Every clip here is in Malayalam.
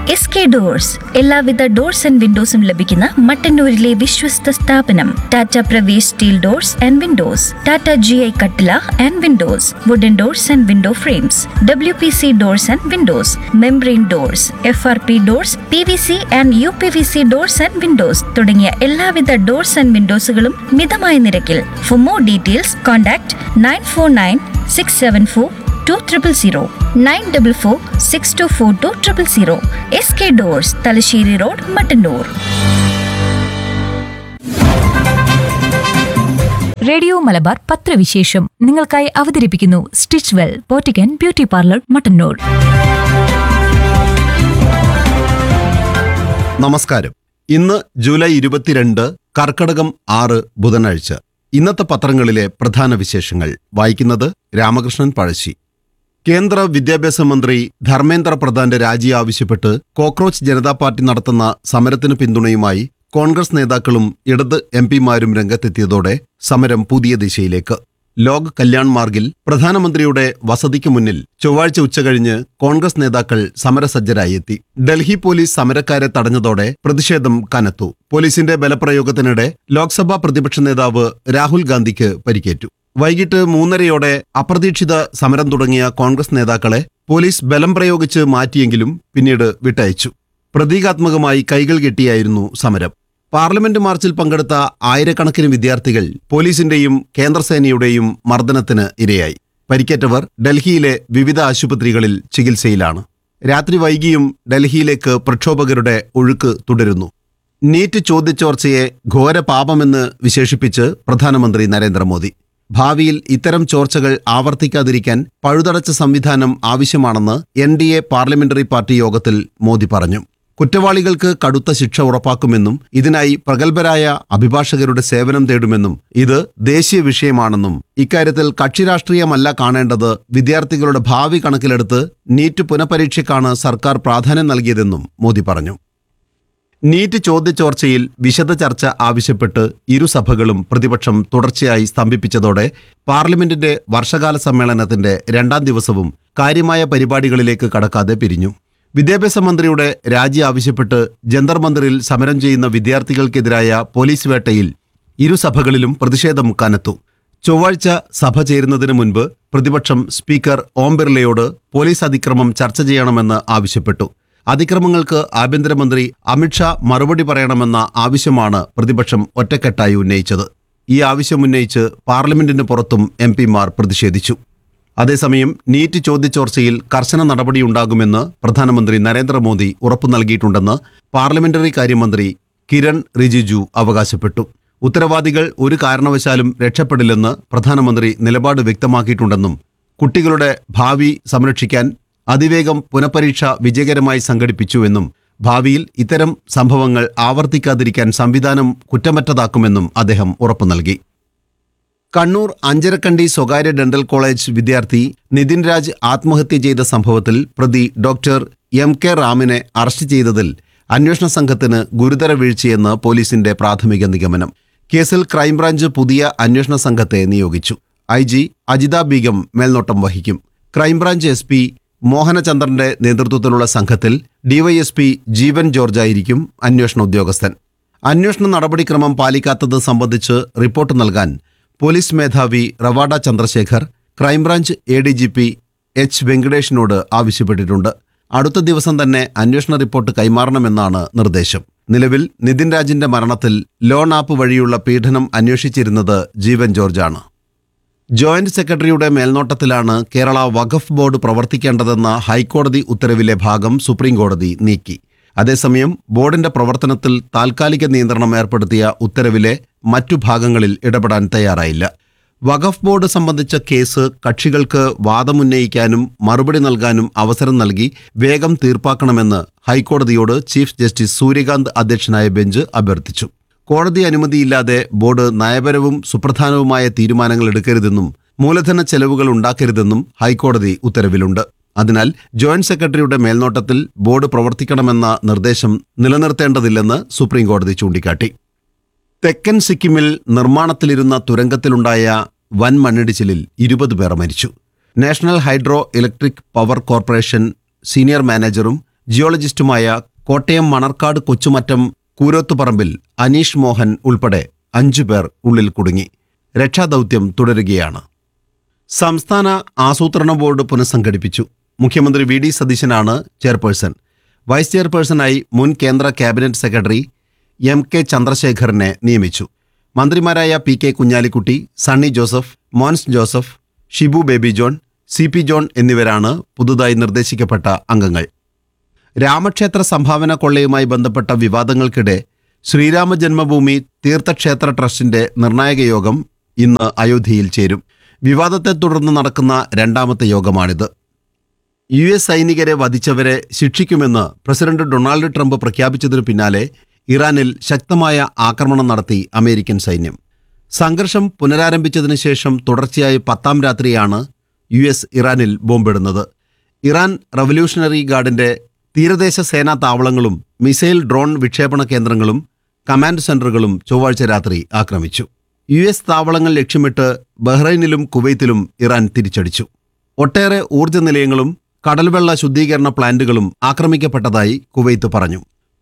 SK ഡോർസ് എല്ലാവിധ ഡോർസ് ആൻഡ് വിൻഡോസും ലഭിക്കുന്ന മട്ടന്നൂരിലെ വിശ്വസ്ത സ്ഥാപനം. Tata Pravesh steel doors and Windows, Tata GI കട്ടില and Windows, wooden doors and window frames, WPC doors and Windows, membrane doors, FRP doors, PVC and UPVC doors and Windows തുടങ്ങിയ എല്ലാവിധ ഡോർസ് ആൻഡ് വിൻഡോസുകളും മിതമായ നിരക്കിൽ. For more details contact 9496742000, 9446242000. SK doors, Thalassery road, Mattannur. Radio Malabar പത്രവിശേഷം നിങ്ങൾക്കായി അവതരിപ്പിക്കുന്നു stitch well പോറ്റിക്കൻ beauty parlour, Mattannur. നമസ്കാരം. ഇന്ന് ജൂലൈ 22, കർക്കടകം 6, ബുധനാഴ്ച. ഇന്നത്തെ പത്രങ്ങളിലെ പ്രധാന വിശേഷങ്ങൾ വായിക്കുന്നത് രാമകൃഷ്ണൻ പഴശ്ശി. കേന്ദ്ര വിദ്യാഭ്യാസ മന്ത്രി ധർമ്മേന്ദ്ര പ്രധാന്റെ രാജി ആവശ്യപ്പെട്ട് കോക്രോച്ച് ജനതാ പാർട്ടി നടത്തുന്ന സമരത്തിന് പിന്തുണയുമായി കോൺഗ്രസ് നേതാക്കളും ഇടത് MPമാരും രംഗത്തെത്തിയതോടെ സമരം പുതിയ ദിശയിലേക്ക്. ലോക് കല്യാൺ മാർഗിൽ പ്രധാനമന്ത്രിയുടെ വസതിക്ക് മുന്നിൽ ചൊവ്വാഴ്ച ഉച്ചകഴിഞ്ഞ് കോൺഗ്രസ് നേതാക്കൾ സമരസജ്ജരായി എത്തി. ഡൽഹി പോലീസ് സമരക്കാരെ തടഞ്ഞതോടെ പ്രതിഷേധം കനത്തു. പോലീസിന്റെ ബലപ്രയോഗത്തിനിടെ ലോക്സഭാ പ്രതിപക്ഷ നേതാവ് രാഹുൽ ഗാന്ധിക്ക് പരിക്കേറ്റു. വൈകിട്ട് 3:30 അപ്രതീക്ഷിത സമരം തുടങ്ങിയ കോൺഗ്രസ് നേതാക്കളെ പോലീസ് ബലം പ്രയോഗിച്ച് മാറ്റിയെങ്കിലും പിന്നീട് വിട്ടയച്ചു. പ്രതീകാത്മകമായി കൈകൾ കെട്ടിയായിരുന്നു സമരം. പാർലമെന്റ് മാർച്ചിൽ പങ്കെടുത്ത ആയിരക്കണക്കിന് വിദ്യാർത്ഥികൾ പോലീസിന്റെയും കേന്ദ്രസേനയുടെയും മർദ്ദനത്തിന് ഇരയായി. പരിക്കേറ്റവർ ഡൽഹിയിലെ വിവിധ ആശുപത്രികളിൽ ചികിത്സയിലാണ്. രാത്രി വൈകിയും ഡൽഹിയിലേക്ക് പ്രക്ഷോഭകരുടെ ഒഴുക്ക് തുടരുന്നു. നീറ്റ് ചോദ്യചോർച്ചയെ ഘോരപാപമെന്ന് വിശേഷിപ്പിച്ച് പ്രധാനമന്ത്രി നരേന്ദ്രമോദി. ഭാവിയിൽ ഇത്തരം ചോർച്ചകൾ ആവർത്തിക്കാതിരിക്കാൻ പഴുതടച്ച സംവിധാനം ആവശ്യമാണെന്ന് NDA പാർലമെന്ററി പാർട്ടി യോഗത്തിൽ മോദി പറഞ്ഞു. കുറ്റവാളികൾക്ക് കടുത്ത ശിക്ഷ ഉറപ്പാക്കുമെന്നും ഇതിനായി പ്രഗത്ഭരായ അഭിഭാഷകരുടെ സേവനം തേടുമെന്നും ഇത് ദേശീയ വിഷയമാണെന്നും ഇക്കാര്യത്തിൽ കക്ഷിരാഷ്ട്രീയമല്ല കാണേണ്ടത്, വിദ്യാർത്ഥികളുടെ ഭാവി കണക്കിലെടുത്ത് നീറ്റ് പുനഃപരീക്ഷയ്ക്കാണ് സർക്കാർ പ്രാധാന്യം നൽകിയതെന്നും മോദി പറഞ്ഞു. നീറ്റ് ചോദ്യചോർച്ചയിൽ വിശദ ചർച്ച ആവശ്യപ്പെട്ട് ഇരുസഭകളും പ്രതിപക്ഷം തുടർച്ചയായി സ്തംഭിപ്പിച്ചതോടെ പാർലമെന്റിന്റെ വർഷകാല സമ്മേളനത്തിന്റെ 2ാം ദിവസവും കാര്യമായ പരിപാടികളിലേക്ക് കടക്കാതെ പിരിഞ്ഞു. വിദ്യാഭ്യാസ മന്ത്രിയുടെ രാജി ആവശ്യപ്പെട്ട് ജന്തർ മന്ദിറിൽ സമരം ചെയ്യുന്ന വിദ്യാർത്ഥികൾക്കെതിരായ പോലീസ് വേട്ടയിൽ ഇരുസഭകളിലും പ്രതിഷേധം കനത്തു. ചൊവ്വാഴ്ച സഭ ചേരുന്നതിന് മുൻപ് പ്രതിപക്ഷം സ്പീക്കർ ഓം ബിർളയോട് പോലീസ് അതിക്രമം ചർച്ച ചെയ്യണമെന്ന് ആവശ്യപ്പെട്ടു. അതിക്രമങ്ങൾക്ക് ആഭ്യന്തരമന്ത്രി അമിത്ഷാ മറുപടി പറയണമെന്ന ആവശ്യമാണ് പ്രതിപക്ഷം ഒറ്റക്കെട്ടായി ഉന്നയിച്ചത്. ഈ ആവശ്യമുന്നയിച്ച് പാർലമെന്റിന് പുറത്തും MPമാർ പ്രതിഷേധിച്ചു. അതേസമയം നീറ്റ് ചോദ്യചോർച്ചയിൽ കർശന നടപടിയുണ്ടാകുമെന്ന് പ്രധാനമന്ത്രി നരേന്ദ്രമോദി ഉറപ്പു നൽകിയിട്ടുണ്ടെന്ന് പാർലമെന്ററി കാര്യമന്ത്രി കിരൺ റിജിജു അവകാശപ്പെട്ടു. ഉത്തരവാദികൾ ഒരു കാരണവശാലും രക്ഷപ്പെടില്ലെന്ന് പ്രധാനമന്ത്രി നിലപാട് വ്യക്തമാക്കിയിട്ടുണ്ടെന്നും കുട്ടികളുടെ ഭാവി സംരക്ഷിക്കാൻ അതിവേഗം പുനഃപരീക്ഷ വിജയകരമായി സംഘടിപ്പിച്ചുവെന്നും ഭാവിയിൽ ഇത്തരം സംഭവങ്ങൾ ആവർത്തിക്കാതിരിക്കാൻ സംവിധാനം കുറ്റമറ്റതാക്കുമെന്നും അദ്ദേഹം ഉറപ്പു നൽകി. കണ്ണൂർ അഞ്ചരക്കണ്ടി സ്വകാര്യ ഡെന്റൽ കോളേജ് വിദ്യാർത്ഥി നിതിൻ രാജ് ആത്മഹത്യ ചെയ്ത സംഭവത്തിൽ പ്രതി ഡോക്ടർ MK റാമിനെ അറസ്റ്റ് ചെയ്തതിൽ അന്വേഷണ സംഘത്തിന് ഗുരുതര വീഴ്ചയെന്ന് പോലീസിന്റെ പ്രാഥമിക നിഗമനം. കേസിൽ ക്രൈംബ്രാഞ്ച് പുതിയ അന്വേഷണ സംഘത്തെ നിയോഗിച്ചു. IG അജിത ബീഗം മേൽനോട്ടം വഹിക്കും. ക്രൈംബ്രാഞ്ച് SP മോഹനചന്ദ്രന്റെ നേതൃത്വത്തിലുള്ള സംഘത്തിൽ DYSP ജീവൻ ജോർജായിരിക്കും അന്വേഷണ ഉദ്യോഗസ്ഥൻ. അന്വേഷണ നടപടിക്രമം പാലിക്കാത്തത് സംബന്ധിച്ച് റിപ്പോർട്ട് നൽകാൻ പോലീസ് മേധാവി Ravada Chandrasekhar crime branch ADGP H വെങ്കടേഷിനോട് ആവശ്യപ്പെട്ടിട്ടുണ്ട്. അടുത്ത ദിവസം തന്നെ അന്വേഷണ റിപ്പോർട്ട് കൈമാറണമെന്നാണ് നിർദ്ദേശം. നിലവിൽ നിതിൻ രാജിന്റെ മരണത്തിൽ ലോൺ ആപ്പ് വഴിയുള്ള പീഡനം അന്വേഷിച്ചിരുന്നത് ജീവൻ ജോർജാണ്. ജോയിന്റ് സെക്രട്ടറിയുടെ മേൽനോട്ടത്തിലാണ് കേരള വഖഫ് ബോർഡ് പ്രവർത്തിക്കേണ്ടതെന്ന ഹൈക്കോടതി ഉത്തരവിലെ ഭാഗം സുപ്രീംകോടതി നീക്കി. അതേസമയം ബോർഡിന്റെ പ്രവർത്തനത്തിൽ താൽക്കാലിക നിയന്ത്രണം ഏർപ്പെടുത്തിയ ഉത്തരവിലെ മറ്റു ഭാഗങ്ങളിൽ ഇടപെടാൻ തയ്യാറായില്ല. വഖഫ് ബോർഡ് സംബന്ധിച്ച കേസ് കക്ഷികൾക്ക് വാദമുന്നയിക്കാനും മറുപടി നൽകാനും അവസരം നൽകി വേഗം തീർപ്പാക്കണമെന്ന് ഹൈക്കോടതിയോട് ചീഫ് ജസ്റ്റിസ് സൂര്യകാന്ത് അധ്യക്ഷനായ ബെഞ്ച് അഭ്യർത്ഥിച്ചു. കോടതി അനുമതിയില്ലാതെ ബോർഡ് നയപരവും സുപ്രധാനവുമായ തീരുമാനങ്ങൾ എടുക്കരുതെന്നും മൂലധന ചെലവുകൾ ഉണ്ടാക്കരുതെന്നും ഹൈക്കോടതി ഉത്തരവിലുണ്ട്. അതിനാൽ ജോയിന്റ് സെക്രട്ടറിയുടെ മേൽനോട്ടത്തിൽ ബോർഡ് പ്രവർത്തിക്കണമെന്ന നിർദ്ദേശം നിലനിർത്തേണ്ടതില്ലെന്ന് സുപ്രീംകോടതി ചൂണ്ടിക്കാട്ടി. തെക്കൻ സിക്കിമിൽ നിർമ്മാണത്തിലിരുന്ന തുരങ്കത്തിലുണ്ടായ വൻ മണ്ണിടിച്ചിലിൽ 20 പേർ മരിച്ചു. National hydro electric power corporation senior മാനേജറും ജിയോളജിസ്റ്റുമായ Kottayam Manarcad കൊച്ചുമറ്റം കൂരോത്തുപറമ്പിൽ Aneesh Mohan ഉൾപ്പെടെ 5 പേർ ഉള്ളിൽ കുടുങ്ങി. രക്ഷാദൗത്യം തുടരുകയാണ്. സംസ്ഥാന ആസൂത്രണ ബോർഡ് പുനഃസംഘടിപ്പിച്ചു. മുഖ്യമന്ത്രി വി ഡി സതീശനാണ് ചെയർപേഴ്സൺ. വൈസ് ചെയർപേഴ്സണായി മുൻ കേന്ദ്ര ക്യാബിനറ്റ് സെക്രട്ടറി എം കെ ചന്ദ്രശേഖരനെ നിയമിച്ചു. മന്ത്രിമാരായ P K Kunhalikutty, Sunny Joseph, Mons Joseph, Shibu baby John, C P John എന്നിവരാണ് പുതുതായി നിർദ്ദേശിക്കപ്പെട്ട അംഗങ്ങൾ. രാമക്ഷേത്ര സംഭാവന കൊള്ളയുമായി ബന്ധപ്പെട്ട വിവാദങ്ങൾക്കിടെ ശ്രീരാമ ജന്മഭൂമി തീർത്ഥക്ഷേത്ര ട്രസ്റ്റിന്റെ നിർണായക യോഗം ഇന്ന് അയോധ്യയിൽ ചേരും. വിവാദത്തെ തുടർന്ന് നടക്കുന്ന രണ്ടാമത്തെ യോഗമാണിത്. US സൈനികരെ വധിച്ചവരെ ശിക്ഷിക്കുമെന്ന് പ്രസിഡന്റ് ഡൊണാൾഡ് ട്രംപ് പ്രഖ്യാപിച്ചതിനു പിന്നാലെ ഇറാനിൽ ശക്തമായ ആക്രമണം നടത്തി അമേരിക്കൻ സൈന്യം. സംഘർഷം പുനരാരംഭിച്ചതിനു ശേഷം തുടർച്ചയായി 10ാം രാത്രിയാണ് US ഇറാനിൽ ബോംബിടുന്നത്. ഇറാൻ റവല്യൂഷണറി ഗാർഡിന്റെ തീരദേശ സേനാ താവളങ്ങളും മിസൈൽ ഡ്രോൺ വിക്ഷേപണ കേന്ദ്രങ്ങളും കമാൻഡ് സെന്ററുകളും ചൊവ്വാഴ്ച രാത്രി ആക്രമിച്ചു. US താവളങ്ങൾ ലക്ഷ്യമിട്ട് ബഹ്റൈനിലും കുവൈത്തിലും ഇറാൻ തിരിച്ചടിച്ചു. ഒട്ടേറെ ഊർജ്ജ നിലയങ്ങളും കടൽവെള്ള ശുദ്ധീകരണ പ്ലാന്റുകളും ആക്രമിക്കപ്പെട്ടതായി കുവൈത്ത് പറഞ്ഞു.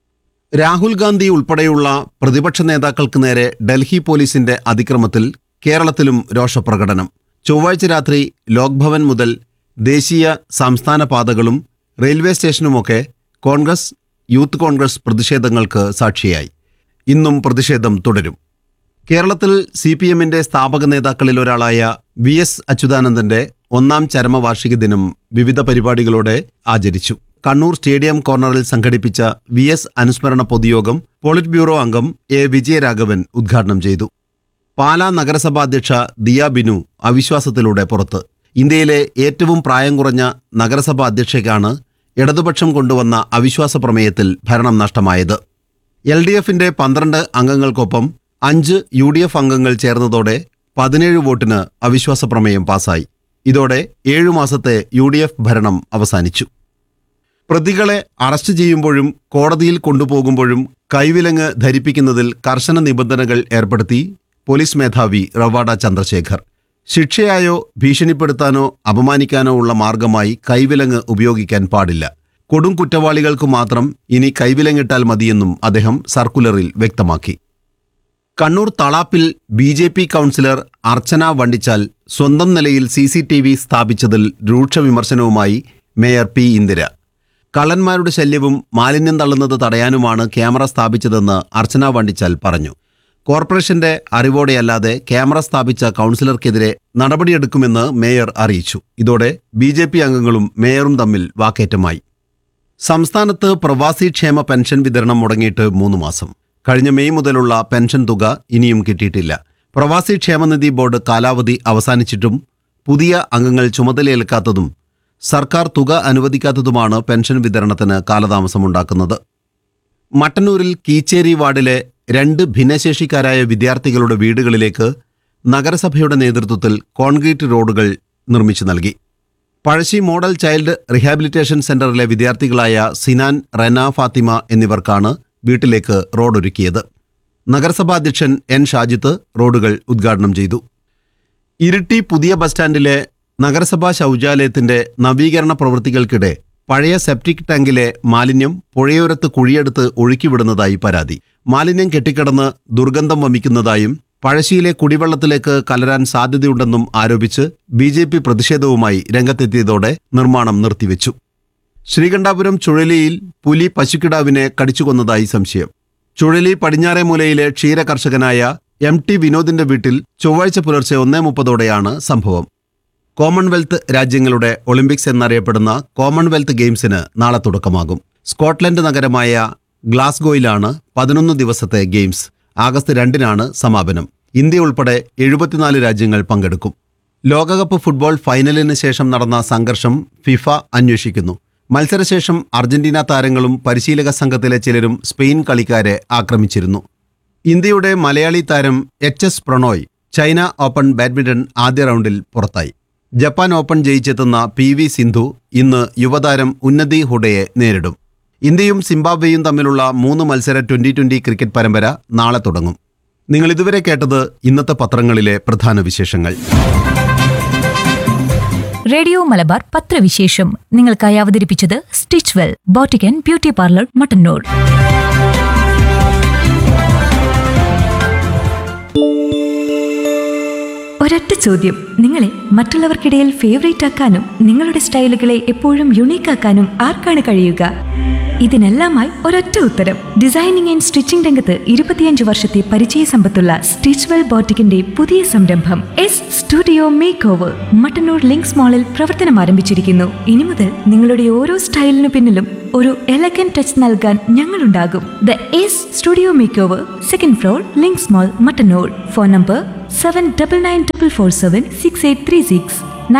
രാഹുൽ ഗാന്ധി ഉൾപ്പെടെയുള്ള പ്രതിപക്ഷ നേതാക്കൾക്ക് നേരെ ഡൽഹി പോലീസിന്റെ അതിക്രമത്തിൽ കേരളത്തിലും രോഷപ്രകടനം. ചൊവ്വാഴ്ച രാത്രി ലോക്ഭവൻ മുതൽ ദേശീയ സംസ്ഥാന പാതകളും റെയിൽവേ സ്റ്റേഷനുമൊക്കെ കോൺഗ്രസ്, യൂത്ത് കോൺഗ്രസ് പ്രതിഷേധങ്ങൾക്ക് സാക്ഷിയായി. ഇന്നും പ്രതിഷേധം തുടരും. കേരളത്തിൽ CPMന്റെ സ്ഥാപക നേതാക്കളിൽ ഒരാളായ VS അച്യുതാനന്ദന്റെ 1ാം ചരമവാർഷിക ദിനം വിവിധ പരിപാടികളോടെ ആചരിച്ചു. കണ്ണൂർ സ്റ്റേഡിയം കോർണറിൽ സംഘടിപ്പിച്ച VS അനുസ്മരണ പൊതുയോഗം പോളിറ്റ് ബ്യൂറോ അംഗം A വിജയരാഘവൻ ഉദ്ഘാടനം ചെയ്തു. പാലാ നഗരസഭാ അധ്യക്ഷ ദിയ ബിനു അവിശ്വാസത്തിലൂടെ പുറത്ത്. ഇന്ത്യയിലെ ഏറ്റവും പ്രായം കുറഞ്ഞ നഗരസഭാ അധ്യക്ഷയ്ക്കാണ് ഇടതുപക്ഷം കൊണ്ടുവന്ന അവിശ്വാസ പ്രമേയത്തിൽ ഭരണം നഷ്ടമായത്. LDFന്റെ 12 അംഗങ്ങൾക്കൊപ്പം 5 UDF അംഗങ്ങൾ ചേർന്നതോടെ 17 വോട്ടിന് അവിശ്വാസ പ്രമേയം പാസായി. ഇതോടെ 7 മാസത്തെ UDF ഭരണം അവസാനിച്ചു. പ്രതികളെ അറസ്റ്റ് ചെയ്യുമ്പോഴും കോടതിയിൽ കൊണ്ടുപോകുമ്പോഴും കൈവിലങ്ങ് ധരിപ്പിക്കുന്നതിൽ കർശന നിബന്ധനകൾ ഏർപ്പെടുത്തി പോലീസ് മേധാവി റവാഡ ചന്ദ്രശേഖർ. ശിക്ഷയായോ ഭീഷണിപ്പെടുത്താനോ അപമാനിക്കാനോ ഉള്ള മാർഗമായി കൈവിലങ്ങ് ഉപയോഗിക്കാൻ പാടില്ല. കൊടും കുറ്റവാളികൾക്കു മാത്രം ഇനി കൈവിലങ്ങിട്ടാൽ മതിയെന്നും അദ്ദേഹം സർക്കുലറിൽ വ്യക്തമാക്കി. കണ്ണൂർ തളാപ്പിൽ BJP കൗൺസിലർ അർച്ചന വണ്ടിച്ചാൽ സ്വന്തം നിലയിൽ CCTV സ്ഥാപിച്ചതിൽ രൂക്ഷ വിമർശനവുമായി മേയർ P. ഇന്ദിര. കള്ളന്മാരുടെ ശല്യവും മാലിന്യം തള്ളുന്നത് തടയാനുമാണ് ക്യാമറ സ്ഥാപിച്ചതെന്ന് അർച്ചന വണ്ടിച്ചാൽ പറഞ്ഞു. കോർപ്പറേഷന്റെ അറിവോടെയല്ലാതെ ക്യാമറ സ്ഥാപിച്ച കൗൺസിലർക്കെതിരെ നടപടിയെടുക്കുമെന്ന് മേയർ അറിയിച്ചു. ഇതോടെ BJP അംഗങ്ങളും മേയറും തമ്മിൽ വാക്കേറ്റമായി. സംസ്ഥാനത്ത് പ്രവാസി ക്ഷേമ പെൻഷൻ വിതരണം മുടങ്ങിയിട്ട് 3 മാസം. കഴിഞ്ഞ മെയ് മുതലുള്ള പെൻഷൻ തുക ഇനിയും കിട്ടിയിട്ടില്ല. പ്രവാസി ക്ഷേമനിധി ബോർഡ് കാലാവധി അവസാനിച്ചിട്ടും പുതിയ അംഗങ്ങൾ ചുമതലയേൽക്കാത്തതും സർക്കാർ തുക അനുവദിക്കാത്തതുമാണ് പെൻഷൻ വിതരണത്തിന് കാലതാമസമുണ്ടാക്കുന്നത്. മട്ടന്നൂരിൽ കീച്ചേരി വാർഡിലെ 2 ഭിന്നശേഷിക്കാരായ വിദ്യാർത്ഥികളുടെ വീടുകളിലേക്ക് നഗരസഭയുടെ നേതൃത്വത്തിൽ കോൺക്രീറ്റ് റോഡുകൾ നിർമ്മിച്ചു നൽകി. പഴശ്ശി മോഡൽ ചൈൽഡ് റീഹാബിലിറ്റേഷൻ സെന്ററിലെ വിദ്യാർത്ഥികളായ സിനാൻ, റെന, ഫാത്തിമ എന്നിവർക്കാണ് വീട്ടിലേക്ക് റോഡൊരുക്കിയത്. നഗരസഭാ അധ്യക്ഷൻ N. ഷാജിത്ത് റോഡുകൾ ഉദ്ഘാടനം ചെയ്തു. ഇരിട്ടി പുതിയ ബസ് സ്റ്റാൻഡിലെ നഗരസഭാ ശൗചാലയത്തിന്റെ നവീകരണ പ്രവൃത്തികൾക്കിടെ പഴയ സെപ്റ്റിക് ടാങ്കിലെ മാലിന്യം പുഴയോരത്ത് കുഴിയെടുത്ത് ഒഴുക്കിവിടുന്നതായി പരാതി. മാലിന്യം കെട്ടിക്കിടന്ന് ദുർഗന്ധം വമിക്കുന്നതായും പഴശ്ശിയിലെ കുടിവെള്ളത്തിലേക്ക് കലരാൻ സാധ്യതയുണ്ടെന്നും ആരോപിച്ച് BJP പ്രതിഷേധവുമായി രംഗത്തെത്തിയതോടെ നിർമ്മാണം നിർത്തിവെച്ചു. ശ്രീകണ്ഠാപുരം ചുഴലിയിൽ പുലി പശുക്കിടാവിനെ കടിച്ചുകൊന്നതായി സംശയം. ചുഴലി പടിഞ്ഞാറേ മൂലയിലെ ക്ഷീര കർഷകനായ MT വിനോദിന്റെ വീട്ടിൽ ചൊവ്വാഴ്ച പുലർച്ചെ 1:30ഓടെയാണ് സംഭവം. കോമൺവെൽത്ത് രാജ്യങ്ങളുടെ ഒളിമ്പിക്സ് എന്നറിയപ്പെടുന്ന കോമൺവെൽത്ത് ഗെയിംസിന് നാളെ തുടക്കമാകും. സ്കോട്ട്ലൻഡ് നഗരമായ ഗ്ലാസ്ഗോയിലാണ് 11 ദിവസത്തെ ഗെയിംസ്. ആഗസ്റ്റ് 2-നാണ് സമാപനം. ഇന്ത്യ ഉൾപ്പെടെ 74 രാജ്യങ്ങൾ പങ്കെടുക്കും. ലോകകപ്പ് ഫുട്ബോൾ ഫൈനലിന് ശേഷം നടന്ന സംഘർഷം ഫിഫ അന്വേഷിക്കുന്നു. മത്സരശേഷം അർജന്റീന താരങ്ങളും പരിശീലക സംഘത്തിലെ ചിലരും സ്പെയിൻ കളിക്കാരെ ആക്രമിച്ചിരുന്നു. ഇന്ത്യയുടെ മലയാളി താരം HS Prannoy China open badminton ആദ്യ റൗണ്ടിൽ പുറത്തായി. ജപ്പാൻ ഓപ്പൺ ജയിച്ചെത്തുന്ന PV സിന്ധു ഇന്ന് യുവതാരം ഉന്നതി ഹുഡയെ നേരിടും. ഇന്ത്യയും സിംബാബ്വേയും തമ്മിലുള്ള 3 മത്സര T20 ക്രിക്കറ്റ് പരമ്പര നാളെ തുടങ്ങും. നിങ്ങൾ ഇതുവരെ കേട്ടത് ഇന്നത്തെ പത്രങ്ങളിലെ പ്രധാന വിശേഷങ്ങൾ. റേഡിയോ മലബാർ പത്രവിശേഷം നിങ്ങൾക്കായി അവതരിപ്പിച്ചത് stitch well boutique and beauty parlour Mattannur. ഒരൊറ്റ ചോദ്യം, നിങ്ങളെ മറ്റുള്ളവർക്കിടയിൽ ഫേവറേറ്റ് ആക്കാനും നിങ്ങളുടെ സ്റ്റൈലുകളെ എപ്പോഴും യുണീക്ക് ആക്കാനും ആർക്കാണ് കഴിയുക? ഇതിനെല്ലാമായി ഒരൊറ്റ ഉത്തരം. ഡിസൈനിങ് ആൻഡ് സ്റ്റിച്ചിംഗ് രംഗത്ത് 25 വർഷത്തെ പരിചയ സമ്പത്തുള്ള സ്റ്റിച്ച് വെൽ ബോട്ടിക്കിന്റെ പുതിയ സംരംഭം S studio make over Mattannur links മാളിൽ പ്രവർത്തനം ആരംഭിച്ചിരിക്കുന്നു. ഇനി മുതൽ നിങ്ങളുടെ ഓരോ സ്റ്റൈലിനു പിന്നിലും ഒരു എലഗന്റ് ടച്ച് നൽകാൻ ഞങ്ങളുണ്ടാകും. The S studio make over, second floor, links mall, Mattannur. Phone number 7994476836,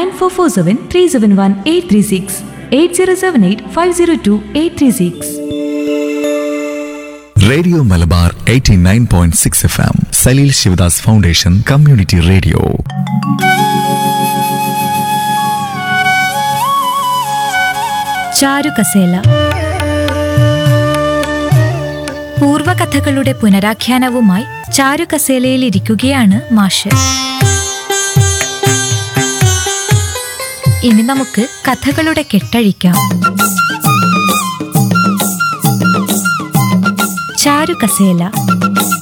9447371836, 8078502836. Radio Malabar 89.6 FM, Saleel Sivadas foundation community radio. ചാരുകസേല. പൂർവകഥകളുടെ പുനരാഖ്യാനവുമായി ചാരുകസേലയിലിരിക്കുകയാണ് മാഷ്. ഇനി നമുക്ക് കഥകളുടെ കെട്ടഴിക്കാം. ചാരുകസേല.